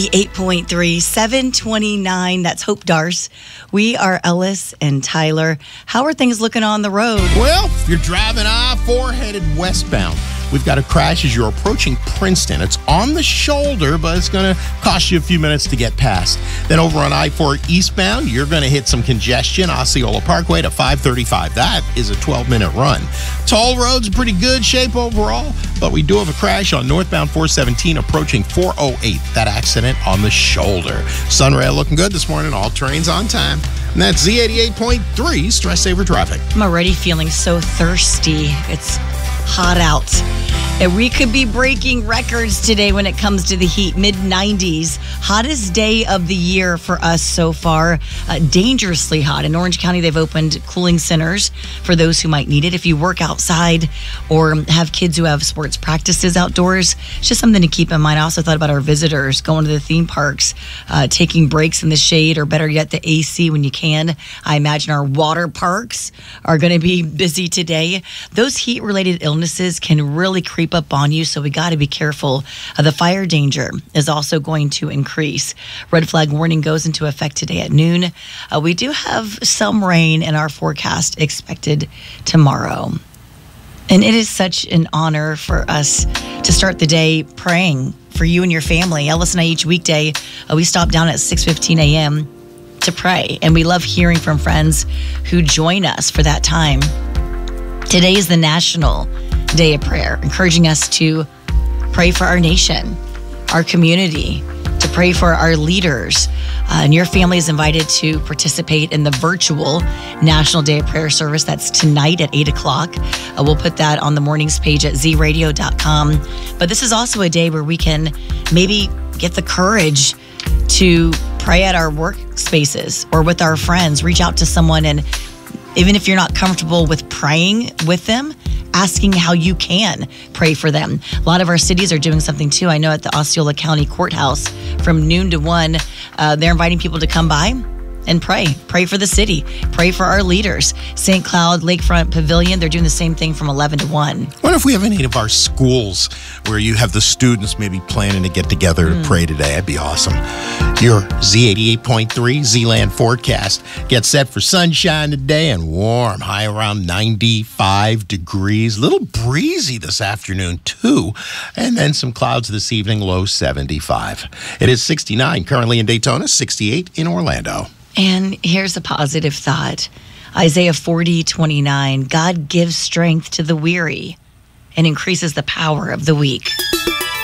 8.3, 729. That's Hope Darce. We are Ellis and Tyler. How are things looking on the road? Well, if you're driving I-4 headed westbound, we've got a crash as you're approaching Princeton. It's on the shoulder, but it's going to cost you a few minutes to get past. Then over on I-4 eastbound, you're going to hit some congestion, Osceola Parkway to 535. That is a 12-minute run. Toll road's pretty good shape overall, but we do have a crash on northbound 417 approaching 408. That accident on the shoulder. Sunrail looking good this morning. All trains on time. And that's Z88.3 Stress Saver Traffic. I'm already feeling so thirsty. It's hot out. And we could be breaking records today when it comes to the heat. Mid-90s. Hottest day of the year for us so far. Dangerously hot. In Orange County, they've opened cooling centers for those who might need it. If you work outside or have kids who have sports practices outdoors, it's just something to keep in mind. I also thought about our visitors going to the theme parks, taking breaks in the shade, or better yet, the AC when you can. I imagine our water parks are going to be busy today. Those heat-related illnesses can really creep up on you, so we got to be careful. The fire danger is also going to increase. Red flag warning goes into effect today at noon. We do have some rain in our forecast expected tomorrow. And it is such an honor for us to start the day praying for you and your family. Ellis and I, each weekday, we stop down at 6:15 a.m. to pray. And we love hearing from friends who join us for that time. Today is the National Day of Prayer, encouraging us to pray for our nation, our community, to pray for our leaders. And your family is invited to participate in the virtual National Day of Prayer service. That's tonight at 8 o'clock. We'll put that on the mornings page at zradio.com. But this is also a day where we can maybe get the courage to pray at our workspaces or with our friends. Reach out to someone, and even if you're not comfortable with praying with them, asking how you can pray for them. A lot of our cities are doing something too. I know at the Osceola County Courthouse from noon to 1, they're inviting people to come by and pray. Pray for the city. Pray for our leaders. St. Cloud Lakefront Pavilion, they're doing the same thing from 11 to 1. What if we have any of our schools where you have the students maybe planning to get together to pray today? That'd be awesome. Your Z88.3 Zealand forecast gets set for sunshine today and warm, high around 95 degrees. A little breezy this afternoon, too. And then some clouds this evening, low 75. It is 69 currently in Daytona, 68 in Orlando. And here's a positive thought. Isaiah 40:29. God gives strength to the weary and increases the power of the weak.